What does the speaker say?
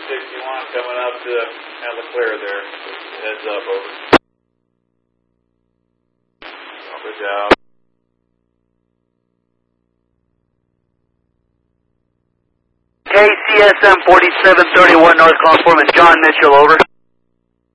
61 coming up to LeClaire there. Heads up, over. Good job. KCSM 4731 North, calling for John Mitchell, over.